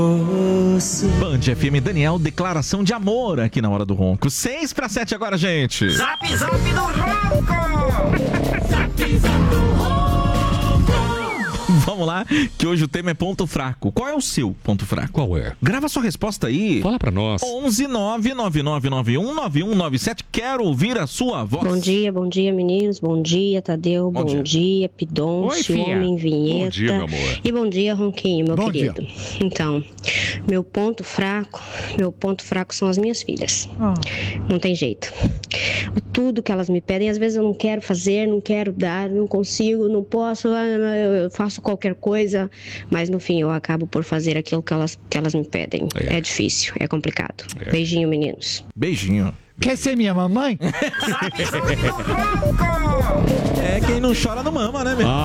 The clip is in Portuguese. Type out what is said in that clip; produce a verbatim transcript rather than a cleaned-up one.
Band F M, Daniel, declaração de amor aqui na Hora do Ronco. Seis para sete agora, gente. Zap, zap do Ronco! Zap, zap do Ronco! Vamos lá, que hoje o tema é ponto fraco. Qual é o seu ponto fraco? Qual é? Grava sua resposta aí. Fala pra nós. onze nove nove nove nove um nove um nove sete. Quero ouvir a sua voz. Bom dia, bom dia, meninos. Bom dia, Tadeu. Bom, bom dia, dia Pidoncio, Homem Vinheta. Bom dia, meu amor. E bom dia, Ronquinho, meu bom querido. Dia. Então, meu ponto fraco, meu ponto fraco são as minhas filhas. Oh. Não tem jeito. Tudo que elas me pedem, às vezes eu não quero fazer, não quero dar, não consigo, não posso, eu faço qualquer coisa, mas no fim eu acabo por fazer aquilo que elas, que elas me pedem. É, é difícil, é complicado. É. Beijinho, meninos. Beijinho. Quer ser minha mamãe? É, quem não chora não mama, né, meu? Ah.